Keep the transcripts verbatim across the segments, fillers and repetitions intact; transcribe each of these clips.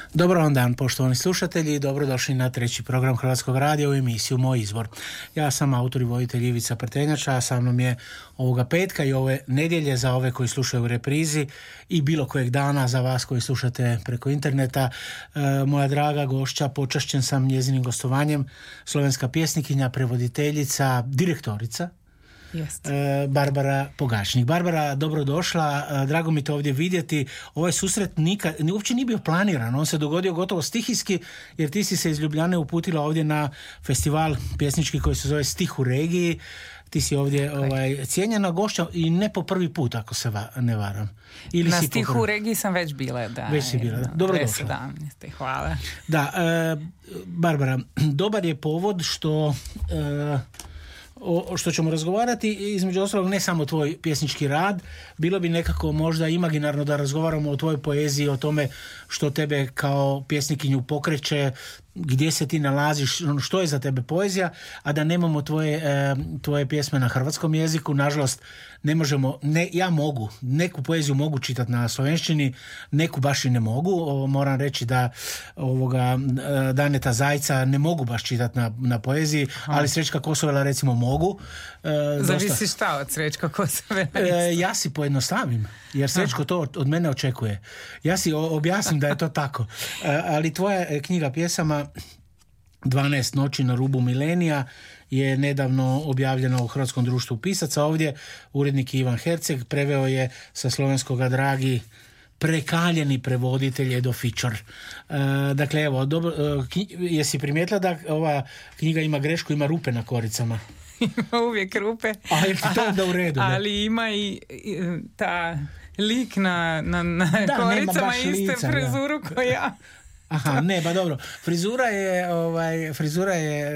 Dobro vam dan, poštovani slušatelji, i dobrodošli na treći program Hrvatskog radija u emisiju Moj izvor. Ja sam autor i voditelj Ivica Prtenjača, a sa mnom je ovoga petka i ove nedjelje za ove koji slušaju u reprizi i bilo kojeg dana za vas koji slušate preko interneta. E, moja draga gošća, počašćen sam njezinim gostovanjem, slovenska pjesnikinja, prevoditeljica, direktorica, Jest. Barbara Pogačnik. Barbara, dobrodošla, drago mi te ovdje vidjeti. Ovaj susret nikad, uopće nije bio planiran, on se dogodio gotovo stihijski, jer ti si se iz Ljubljane uputila ovdje na festival pjesnički koji se zove Stih u regiji. Ti si ovdje ovaj, cijenjena gošća i ne po prvi put, ako se va, ne varam. Ili na si Stihu prvi... u regiji sam već bila, da. Već si bila, da. Dobrodošla. Hvala. Da, e, Barbara, dobar je povod što... E, o što ćemo razgovarati, između ostalog ne samo tvoj pjesnički rad, bilo bi nekako možda imaginarno da razgovaramo o tvojoj poeziji, o tome što tebe kao pjesnikinju pokreće, gdje se ti nalaziš, što je za tebe poezija, a da nemamo tvoje, e, tvoje pjesme na hrvatskom jeziku. Nažalost, ne možemo, ne, ja mogu, neku poeziju mogu čitati na slovenščini, neku baš i ne mogu. Ovo, moram reći da ovoga Daneta Zajca ne mogu baš čitati na, na poeziji, Aha. ali Srećka Kosovela recimo mogu. E, Zavisi dosta, šta od Srećka Kosovela? E, ja si pojednostavim, jer Srećko to od, od mene očekuje. Ja si objasnim da je to tako. E, ali tvoja knjiga pjesama dvanaest noći na rubu milenija je nedavno objavljena u Hrvatskom društvu pisaca. Ovdje urednik Ivan Herceg, preveo je sa slovenskoga dragi prekaljeni prevoditelj Edo Fičor. E, dakle, evo, dobro, knji, jesi primijetila da ova knjiga ima grešku, ima rupe na koricama? Ima uvijek rupe. A je ti to onda u redu? Ali ne? Ima i, i ta lik na, na, na da, koricama iste lica, frizuru da. Koja ja. Aha, ne, ba dobro. Frizura je, ovaj, frizura je,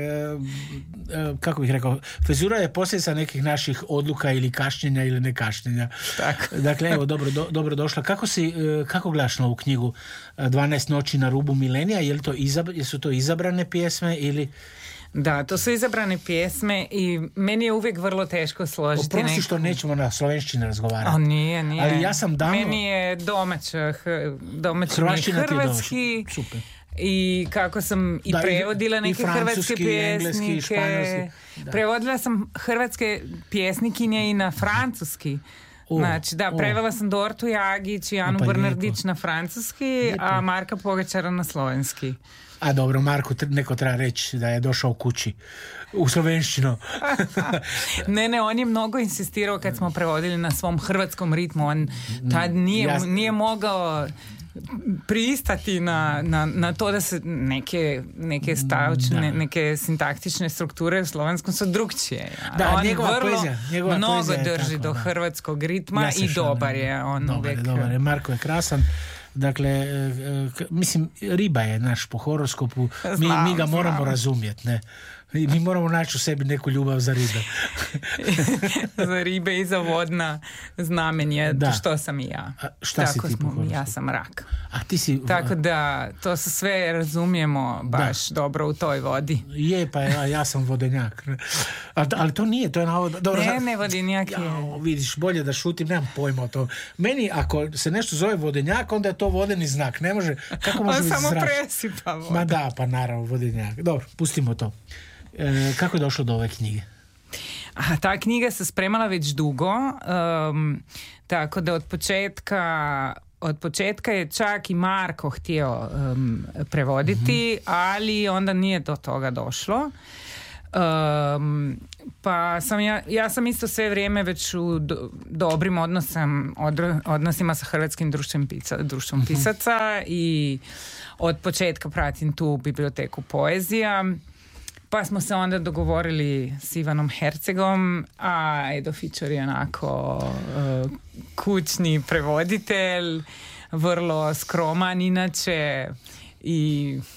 kako bih rekao, frizura je posljedica nekih naših odluka ili kašnjenja ili nekašnjenja. Tako. Dakle, evo, dobro, do, dobro došla. Kako si, kako gledaš na ovu knjigu dvanaest noći na rubu milenija? Je li to izabra, jesu to izabrane pjesme ili... Da, to su izabrane pjesme i meni je uvijek vrlo teško složiti. Oprosti neku... što nećemo na slovenščini razgovarati. O, nije, nije. Ali ja sam davno... Meni je domaća, domaći hrvatski. Super. I kako sam i da, prevodila neke hrvatske pjesnike. Prevodila sam hrvatske pjesnikinje i na francuski. O, znači, da, prevela o. sam Dortu Jagić i Anu pa Bernardić lijepo. Na francuski, lijepo. A Marka Pogačara na slovenski. A dobro, Marku neko treba reći da je došao kući u slovenštinu. ne, ne, on je mnogo insistirao kad smo prevodili na svom hrvatskom ritmu. On tad nije, ja... nije mogao pristati na, na, na to da se neke, neke stavčne, neke sintaktične strukture u slovenskom su drugčije. Da, on njegova vrlo poezija, njegova mnogo poezija drži tako, do da. Hrvatskog ritma ja i dobar je. On dobar, uvijek... dobar je, Marko je krasan. Dakle, k- mislim, riba je naš po horoskopu, mi, znam, mi ga moramo znam. razumjeti, ne? Mi moramo naći u sebi neku ljubav za ribe. Za ribe i za vodna znamenja, da. Što sam i ja. A šta Tako si ti po horoskopu? Ja sam rak. A ti si... Tako da, to se sve razumijemo baš da. Dobro u toj vodi. Je, pa ja, ja sam vodenjak. Ali, ali to nije, to je navod... Dobro, ne, ne, vodenjak je... Ja, vidiš, bolje da šutim, nemam pojma o tom. Meni, ako se nešto zove vodenjak, onda je to vodeni znak. Ne može... Kako može On biti samo zrač? presipa voda. Ma da, pa naravno, vodenjak. Dobro, pustimo to. E, kako je došlo do ove knjige? A, ta knjiga se spremala već dugo, um, tako da od početka od početka je čak i Marko htio um, prevoditi, mm-hmm. ali onda nije do toga došlo. Um, pa sam ja, ja sam isto sve vrijeme već u do, dobrim odnosom, odro, odnosima sa Hrvatskim društvom, pisa, društvom mm-hmm. pisaca i od početka pratim tu biblioteku poezija. Pa smo se onda dogovorili s Ivanom Hercegom, a Edo Fičor je onako uh, kućni prevoditelj, vrlo skroman inače i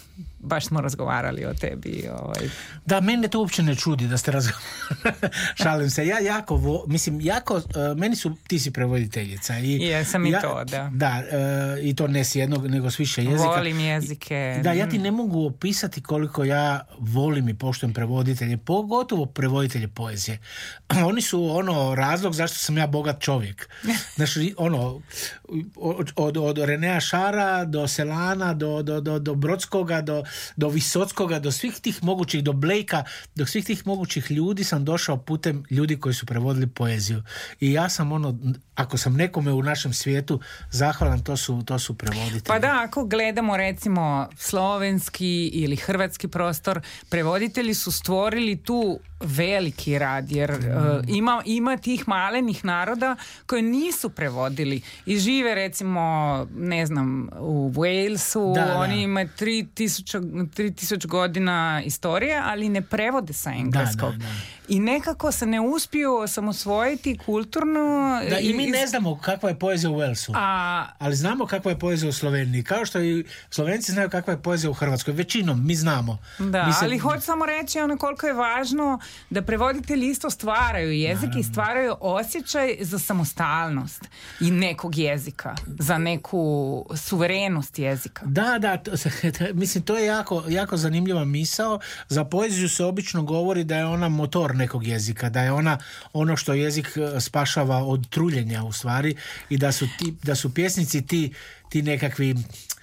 baš smo razgovarali o tebi. Ovaj. Da, mene to uopće ne čudi da ste razgovarali. Šalim se. Ja jako, vo, mislim, jako, uh, meni su, ti si prevoditeljica. I jesam i ja, to, da. Da, uh, i to ne s jednog, nego s više jezika. Volim jezike. Da, ja ti ne mogu opisati koliko ja volim i poštujem prevoditelje, pogotovo prevoditelje poezije. Oni su ono razlog zašto sam ja bogat čovjek. Znači, ono, od, od, od Renea Šara do Selana, do, do, do, do Brodskoga, do, do Visockoga, do svih tih mogućih, do Blakea, do svih tih mogućih ljudi sam došao putem ljudi koji su prevodili poeziju. I ja sam ono, ako sam nekome u našem svijetu zahvalan, to su, to su prevoditelji. Pa da, ako gledamo recimo slovenski ili hrvatski prostor, prevoditelji su stvorili tu veliki rad, jer mm. uh, ima, ima tih malenih naroda koji nisu prevodili i žive recimo, ne znam, u Walesu, da, oni da. imaju tri tisuće godina istorije, ali ne prevode sa engleskog. Da, da, da. I nekako se ne uspiju osamosvojiti kulturno. Da, i mi iz... ne znamo kakva je poezija u Walesu, A... ali znamo kakva je poezija u Sloveniji, kao što i Slovenci znaju kakva je poezija u Hrvatskoj. Većinom, mi znamo. Da, mi se... ali hoću samo reći ono koliko je važno da prevoditelji isto stvaraju jezik Naravno. I stvaraju osjećaj za samostalnost i nekog jezika, za neku suverenost jezika. Da, da, to, mislim, to je jako, jako zanimljiva misao. Za poeziju se obično govori da je ona motor nekog jezika, da je ona ono što jezik spašava od truljenja u stvari i da su, ti, da su pjesnici ti, ti nekakvi,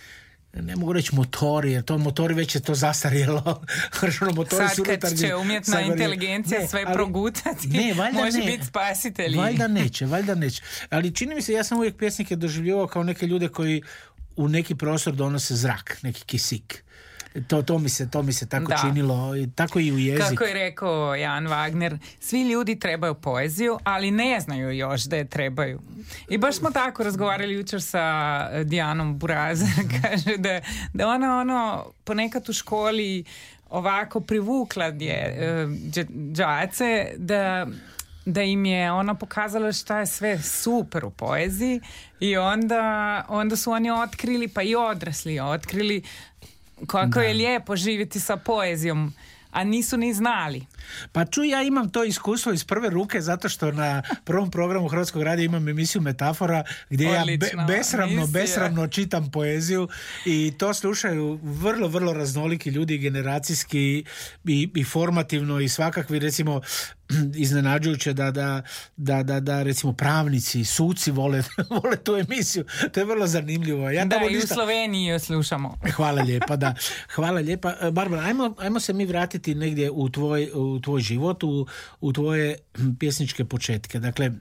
ne mogu reći motori, jer to motori već je to zastarjelo. motori Sad kad će unutarnji, umjetna sagori... inteligencija ne, sve ali, progutati, ne, može ne, biti spasitelji. Valjda neće, valjda neće. Ali čini mi se, ja sam uvijek pjesnike doživljavao kao neke ljude koji u neki prostor donose zrak, neki kisik. To, to, mi se, to mi se tako da. činilo, i tako i u jeziku. Kako je rekao Jan Wagner, svi ljudi trebaju poeziju, ali ne znaju još da je trebaju. I baš smo tako razgovarali jučer sa Dijanom Burazer, kaže da, da ona ono ponekad u školi ovako privukla je đace da da im je ona pokazala šta je sve super u poeziji i onda, onda su oni otkrili, pa i odrasli otkrili kako da. je lijepo živjeti sa poezijom, a nisu ni znali. Pa čuj, ja imam to iskustvo iz prve ruke zato što na prvom programu Hrvatskog radija imam emisiju Metafora gdje Odlično, ja be, besramno, emisija. besramno čitam poeziju i to slušaju vrlo, vrlo raznoliki ljudi, generacijski i, i formativno i svakakvi, recimo iznenađujuće da, da, da, da, da recimo pravnici, suci vole, vole tu emisiju. To je vrlo zanimljivo. Ja da, i ništa... u Sloveniji ju slušamo. Hvala lijepa, da. Hvala lijepa. Barbara, ajmo, ajmo se mi vratiti negdje u tvoj, u tvoj život, u, u tvoje pjesničke početke. Dakle,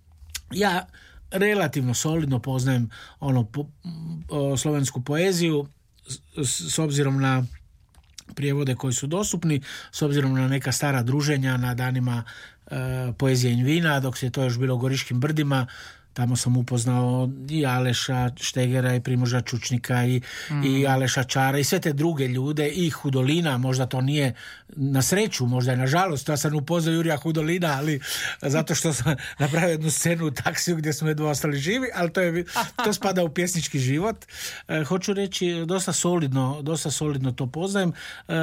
ja relativno solidno poznajem ono po, o, slovensku poeziju s, s obzirom na prijevode koji su dostupni, s obzirom na neka stara druženja na danima e, poezije in vina, dok se to još bilo u Goriškim brdima. Tamo sam upoznao i Aleša Štegera i Primoža Čučnika i, mm. i Aleša Čara i sve te druge ljude i Hudolina, možda to nije na sreću, možda je na žalost, ja sam upoznao Jurija Hudolina, ali zato što sam napravio jednu scenu u taksiju gdje smo jedva ostali živi, ali to, je, to spada u pjesnički život. E, hoću reći, dosta solidno, dosta solidno to poznajem. E,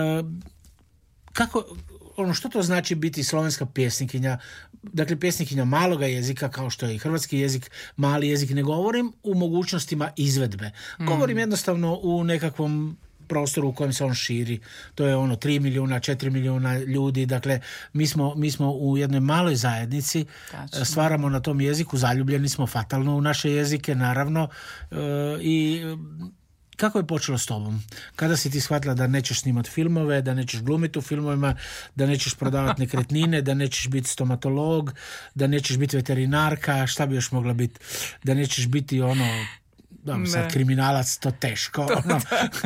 kako... Ono, što to znači biti slovenska pjesnikinja? Dakle, pjesnikinja maloga jezika, kao što je i hrvatski jezik, mali jezik, ne govorim u mogućnostima izvedbe. Mm. Govorim jednostavno u nekakvom prostoru u kojem se on širi. To je ono tri milijuna, četiri milijuna ljudi. Dakle, mi smo, mi smo u jednoj maloj zajednici, Tačno. stvaramo na tom jeziku, zaljubljeni smo fatalno u naše jezike, naravno, e, i kako je počelo s tobom? Kada si ti shvatila da nećeš snimati filmove, da nećeš glumiti u filmovima, da nećeš prodavati nekretnine, da nećeš biti stomatolog, da nećeš biti veterinarka, šta bi još mogla biti? Da nećeš biti ono, dobro, sad kriminalac, to teško. Ono.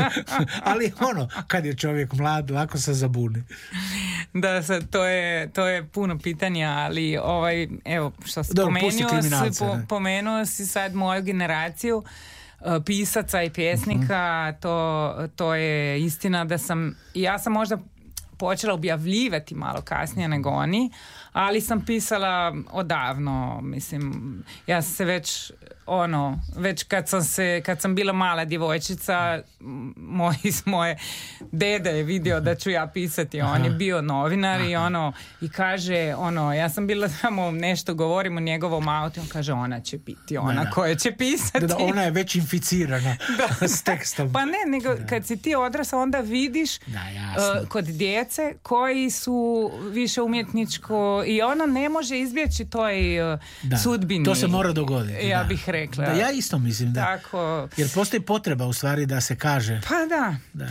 Ali ono, kad je čovjek mlad, lako se zabuni. Da, sad, to je, to je puno pitanja, ali ovaj, evo, što si pomenuo, si, po, pomenuo si sad moju generaciju pisaca i pjesnika, mm. to, to je istina da sam, ja sam možda počela objavljivati malo kasnije nego oni, ali sam pisala odavno, mislim, ja sam se već ono, već kad sam se, kad sam bila mala djevojčica, moj, moje dede je vidio da ću ja pisati, on Aha. je bio novinar Aha. i ono, i kaže, ono, ja sam bila samo nešto govorim o njegovom autu, on kaže, ona će biti ona da, da. koja će pisati. Da, da, ona je već inficirana s tekstom. Pa ne, nego da. kad si ti odrasla, onda vidiš da, uh, kod djece koji su više umjetničko i ona ne može izbjeći toj uh, sudbini. To se mora dogoditi. Ja da. bih rekla. Da, ja isto mislim da. Tako. Jer postoji potreba u stvari da se kaže. Pa da. da.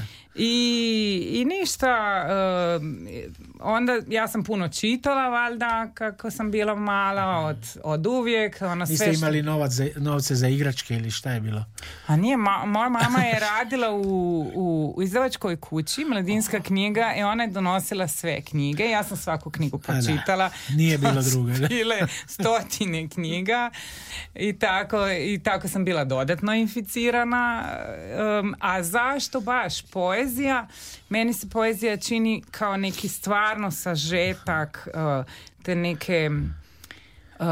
I, i ništa, uh, onda ja sam puno čitala valjda kako sam bila mala od, od uvijek. Ono, Niste sve imali što... novac za, novce za igračke ili šta je bilo? A nije, ma, moja mama je radila u, u, u izdavačkoj kući, Mladinska knjiga, i ona je donosila sve knjige. Ja sam svaku knjigu pročitala. Nije bilo druge. Da? Bile stotine knjiga i tako, i tako sam bila dodatno inficirana. Um, a zašto baš poezija? Poezija, meni se poezija čini kao neki stvarno sažetak uh, te neke uh,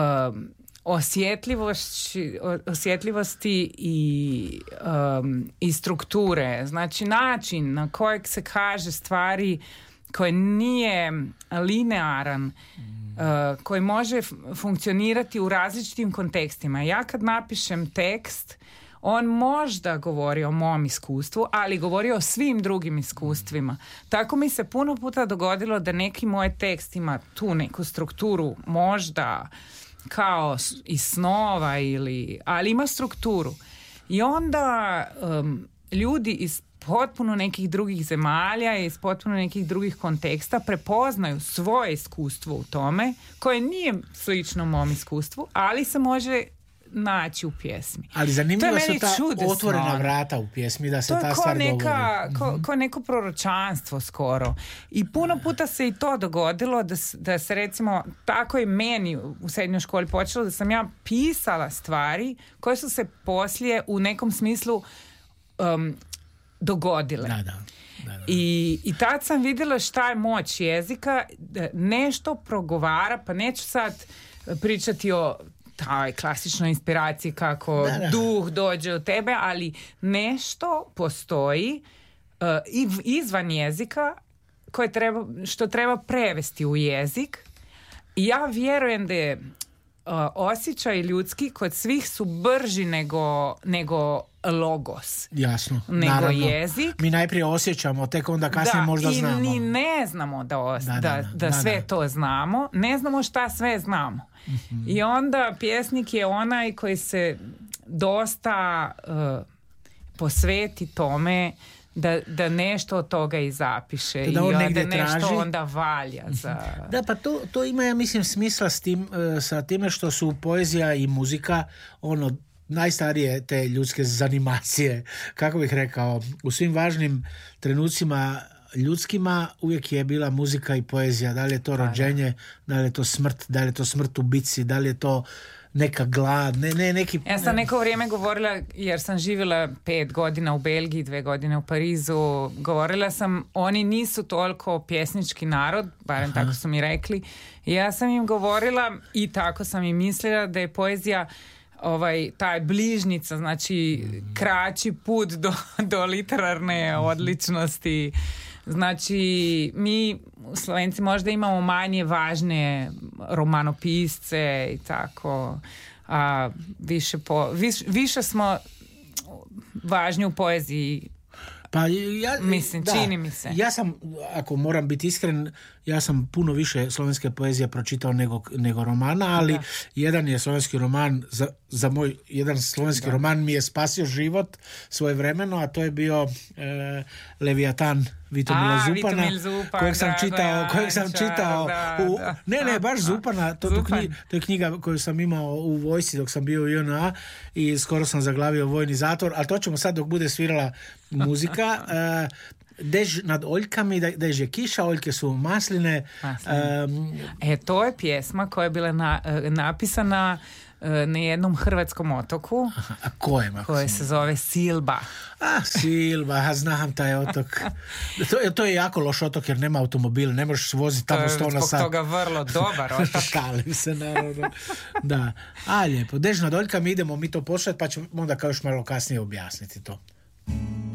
osjetljivosti, osjetljivosti i, um, i strukture. Znači način na kojeg se kaže stvari koji nije linearan, uh, koji može f- funkcionirati u različitim kontekstima. Ja kad napišem tekst, on možda govori o mom iskustvu, ali govori o svim drugim iskustvima. Tako mi se puno puta dogodilo da neki moj tekst ima tu neku strukturu, možda kao iz snova, ili, ali ima strukturu. I onda um, ljudi iz potpuno nekih drugih zemalja i iz potpuno nekih drugih konteksta prepoznaju svoje iskustvo u tome, koje nije slično mom iskustvu, ali se može naći u pjesmi. Ali zanimljiva su ta čudesno. Otvorena vrata u pjesmi, da se to ta stvar neka, dogodi. Ko, ko neko proročanstvo skoro. I puno puta se i to dogodilo da, da se recimo, tako i meni u srednjoj školi počelo, da sam ja pisala stvari koje su se poslije u nekom smislu um, dogodile. Da, da. Da, da. I, I tad sam vidjela šta je moć jezika, nešto progovara, pa neću sad pričati o taj klasičnoj inspiraciji kako da, da. duh dođe od tebe, ali nešto postoji uh, izvan jezika koje treba, što treba prevesti u jezik. I ja vjerujem da je uh, osjećaj ljudski kod svih su brži nego, nego logos. Jasno. Nego naravno. Jezik. Mi najprije osjećamo, tek onda kasnije da, možda znamo. Da, i ne znamo da, os- da, da, da, da, da sve da. to znamo. Ne znamo šta sve znamo. Mm-hmm. I onda pjesnik je onaj koji se dosta uh, posveti tome da, da nešto od toga i zapiše. Da on i negdje da nešto traži. onda valja za... Da, pa to, to ima, ja mislim, smisla s tim, uh, sa time što su poezija i muzika ono najstarije te ljudske zanimacije, kako bih rekao, u svim važnim trenucima ljudskima uvijek je bila muzika i poezija. Da li je to rođenje, da li je to smrt, da li je to smrt u bici, da li je to neka glad, ne, ne neki... Ja sam neko vrijeme govorila, jer sam živjela pet godina u Belgiji, dve godine u Parizu, govorila sam, oni nisu toliko pjesnički narod, barem Aha. tako su mi rekli, i ja sam im govorila i tako sam im mislila da je poezija ovaj, taj bližnica, znači kraći put do, do literarne odličnosti. Znači, mi Slovenci možda imamo manje važne romanopisce i tako, a više, po, viš, više smo važni u poeziji. Pa ja, mislim, da, čini mi se. Ja sam, ako moram biti iskren, ja sam puno više slovenske poezije pročitao nego, nego romana, ali da. jedan je slovenski roman, za, za moj, jedan slovenski da. roman mi je spasio život svojevremeno, a to je bio e, Leviatan Vitomila a, Zupana, Zupan, kojeg sam čitao, ja, kojeg sam čitao da, u, da. ne, ne, baš a, Zupana, to, to, knjiga, to je knjiga koju sam imao u vojsci dok sam bio u J N A i skoro sam zaglavio vojni zatvor, ali to ćemo sad dok bude svirala muzika. e, Dež nad oljkami, dež je kiša, oljke su masline. masline. Um, e, to je pjesma koja je bila na, napisana na jednom hrvatskom otoku. Aha, a kojem? Koje se zove Silba. A, Silba, ja znam taj otok. To je, to je jako loš otok jer nema automobila, ne možeš voziti tamo sto na sat. Zbog toga vrlo dobar otok. Šalim se, naravno. Da. A, lijepo. Dežna Doljka, mi idemo mi to pošljati, pa ćemo onda kao još malo kasnije objasniti to.